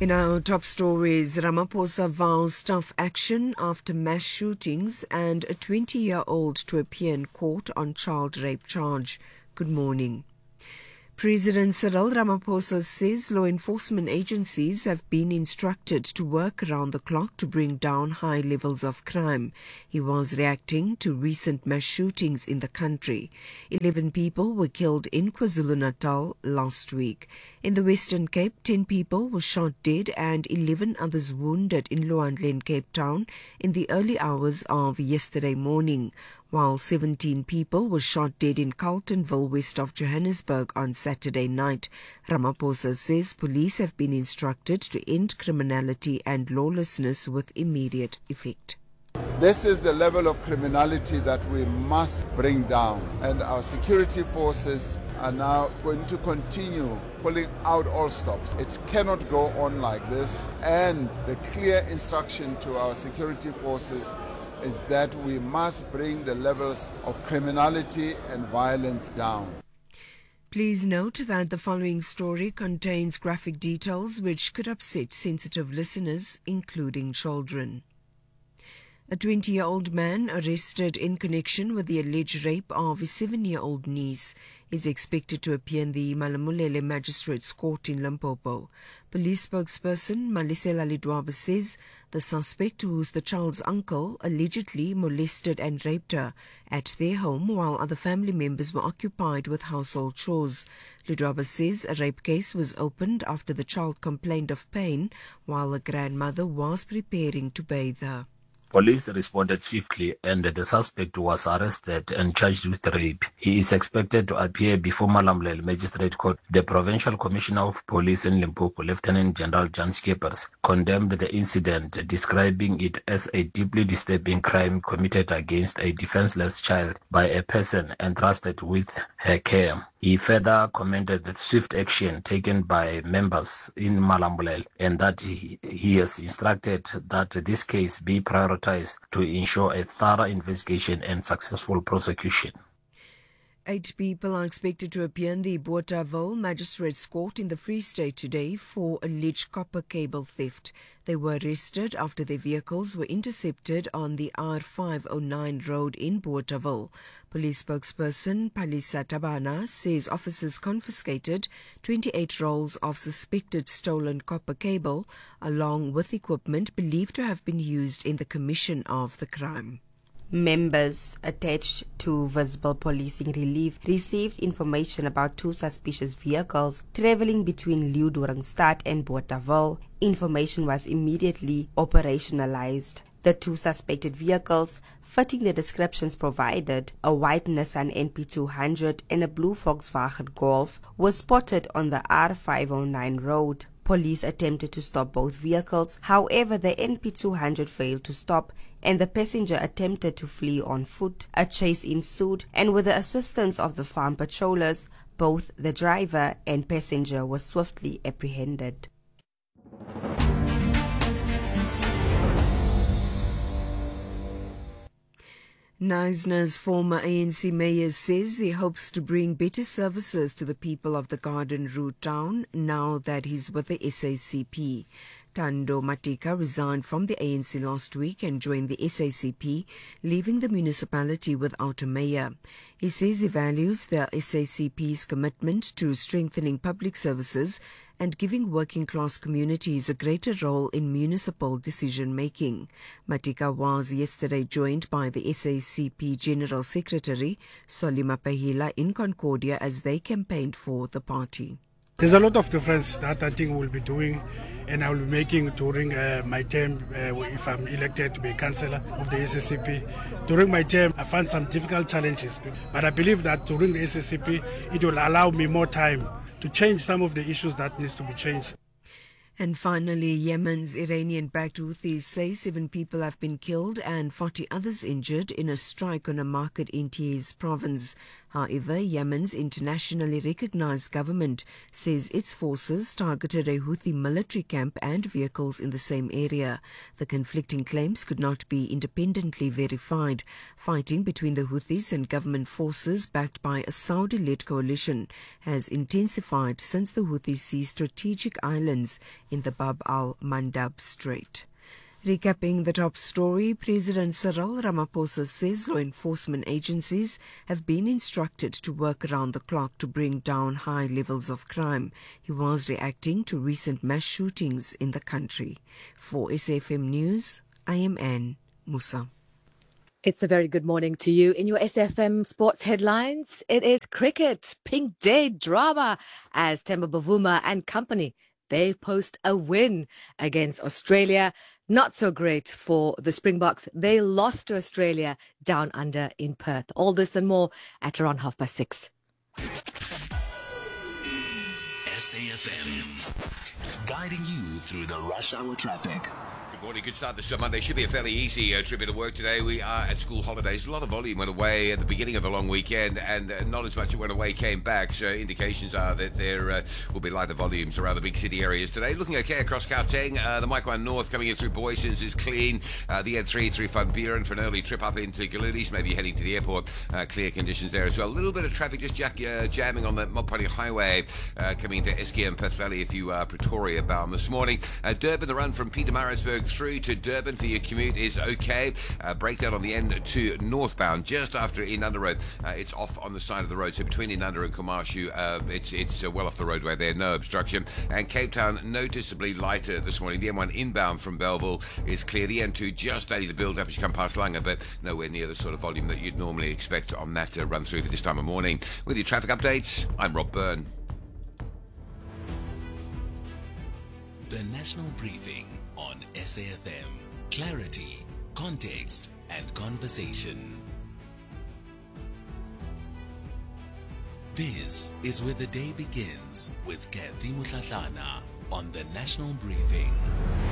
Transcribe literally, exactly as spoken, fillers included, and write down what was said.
In our top stories, Ramaphosa vows tough action after mass shootings and a twenty-year-old to appear in court on child rape charge. Good morning. President Cyril Ramaphosa says law enforcement agencies have been instructed to work around the clock to bring down high levels of crime. He was reacting to recent mass shootings in the country. Eleven people were killed in KwaZulu-Natal last week. In the Western Cape, ten people were shot dead and eleven others wounded in Luandle in Cape Town in the early hours of yesterday morning, while seventeen people were shot dead in Carltonville, west of Johannesburg on Saturday night. Ramaphosa says police have been instructed to end criminality and lawlessness with immediate effect. This is the level of criminality that we must bring down, and our security forces are now going to continue pulling out all stops. It cannot go on like this, and the clear instruction to our security forces is that we must bring the levels of criminality and violence down. Please note that the following story contains graphic details which could upset sensitive listeners, including children. A twenty-year-old man arrested in connection with the alleged rape of his seven-year-old niece is expected to appear in the Malamulele Magistrates Court in Limpopo. Police spokesperson Malisela Lidwaba says the suspect, who is the child's uncle, allegedly molested and raped her at their home while other family members were occupied with household chores. Lidwaba says a rape case was opened after the child complained of pain while the grandmother was preparing to bathe her. Police responded swiftly and the suspect was arrested and charged with rape. He is expected to appear before Malamulele Magistrate Court. The Provincial Commissioner of Police in Limpopo, Lieutenant General Jan Skeepers, condemned the incident, describing it as a deeply disturbing crime committed against a defenseless child by a person entrusted with her care. He further commended the swift action taken by members in Malamulele and that he, he has instructed that this case be prioritized to ensure a thorough investigation and successful prosecution. Eight people are expected to appear in the Bothaville Magistrates Court in the Free State today for alleged copper cable theft. They were arrested after their vehicles were intercepted on the R five oh nine road in Bothaville. Police spokesperson Palisa Tabana says officers confiscated twenty-eight rolls of suspected stolen copper cable along with equipment believed to have been used in the commission of the crime. Members attached to Visible Policing Relief received information about two suspicious vehicles traveling between Leeudoringstad and Bothaville. Information was immediately operationalized. The two suspected vehicles, fitting the descriptions provided, a white Nissan N P two hundred and a blue Volkswagen Golf, were spotted on the R five oh nine road. Police attempted to stop both vehicles. However, the N P two hundred failed to stop and the passenger attempted to flee on foot. A chase ensued, and with the assistance of the farm patrollers, both the driver and passenger were swiftly apprehended. Knysna's former A N C mayor says he hopes to bring better services to the people of the Garden Route town now that he's with the S A C P. Tando Matika resigned from the A N C last week and joined the S A C P, leaving the municipality without a mayor. He says he values the S A C P's commitment to strengthening public services and giving working-class communities a greater role in municipal decision-making. Matika was yesterday joined by the S A C P General Secretary, Solima Pahila, in Concordia as they campaigned for the party. There's a lot of difference that I think we'll be doing and I will be making during uh, my term uh, if I'm elected to be councillor of the S A C P. During my term, I found some difficult challenges, but I believe that during the S A C P, it will allow me more time to change some of the issues that needs to be changed. And finally, Yemen's Iranian-backed Houthis say seven people have been killed and forty others injured in a strike on a market in Taiz province. However, Yemen's internationally recognized government says its forces targeted a Houthi military camp and vehicles in the same area. The conflicting claims could not be independently verified. Fighting between the Houthis and government forces backed by a Saudi-led coalition has intensified since the Houthis seized strategic islands in the Bab al-Mandab Strait. Recapping the top story, President Cyril Ramaphosa says law enforcement agencies have been instructed to work around the clock to bring down high levels of crime. He was reacting to recent mass shootings in the country. For S A F M News, I am Anne Musa. It's a very good morning to you. In your S F M sports headlines, it is cricket, pink day drama as Themba Bavuma and company, they post a win against Australia. Not so great for the Springboks. They lost to Australia down under in Perth. All this and more at around half past six. S A F M, guiding you through the rush hour traffic. Good morning, good start this Monday. Should be a fairly easy uh, trip into work today. We are at school holidays. A lot of volume went away at the beginning of the long weekend, and uh, not as much that went away came back. So indications are that there uh, will be lighter volumes around the big city areas today. Looking okay across Gauteng. Uh, the Mike one North coming in through Boysons is clean. Uh, the N three through Van Buren for an early trip up into Galilees, maybe heading to the airport. Uh, clear conditions there as well. A little bit of traffic just jack, uh, jamming on the Mopani Highway uh, coming into Eskia and Perth Valley if you are Pretoria bound this morning. Uh, Durban, the run from Pietermaritzburg through to Durban for your commute is okay. Uh, breakdown on the end to northbound just after Inanda Road. Uh, it's off on the side of the road, so between Inanda and Kumashu, uh, it's it's uh, well off the roadway there, no obstruction. And Cape Town noticeably lighter this morning. The M one inbound from Belleville is clear. The M two just starting to build up as you come past Langa, but nowhere near the sort of volume that you'd normally expect on that uh, run through for this time of morning. With your traffic updates, I'm Rob Byrne. The National Briefing on S A F M. Clarity, context, and conversation. This is where the day begins with Kathy Mutlatlana on the National Briefing.